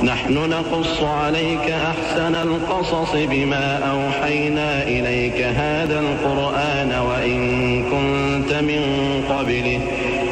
نحن نقص عليك أحسن القصص بما أوحينا إليك هذا القرآن وإن كنت من قبله